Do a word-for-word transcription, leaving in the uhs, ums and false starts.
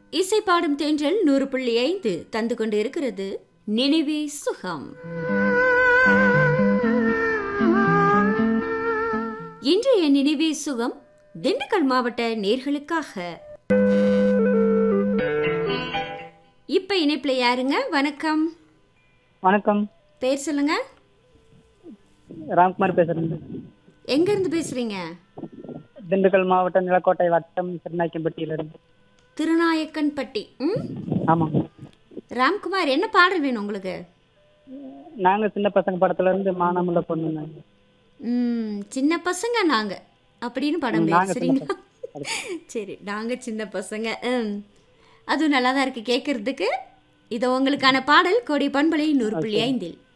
இசை பாடும் தென்றல் நூறு புள்ளி ஐந்து தந்து கொண்டு இருக்கிறது நினைவே சுகம். இன்றைய நினைவே சுகம் திண்டுக்கல் மாவட்ட நேர்களுக்காக. இப்ப இணைப்புல யாருங்க? வணக்கம். வணக்கம். பேர் சொல்லுங்க. ராம்குமார் பேசுறேன். எங்க இருந்து பேசுறீங்க? திண்டுக்கல் மாவட்டம் நிலக்கோட்டை வட்டம் திருநாயக்கன்பட்டியில இருந்து. திருநாயக்கன்பட்டி. ம், ஆமா. ராம்குமார், என்ன பாடல் வேணும் உங்களுக்கு? நாங்க சின்ன பசங்க படத்துல இருந்து மானமுள்ள பொண்ணுங்க. ம், சின்ன பசங்க நாங்க அப்படின்னு படம் ம், பேர், நாங்க சின்ன சரிங்களா? சரி, நாங்க சின்ன பசங்க. ம், அதுவும் நல்லா தான் இருக்கு கேட்கறதுக்கு. இது உங்களுக்கான பாடல் கோடி பண்பலை நூறு புள்ளி ஐந்தில்.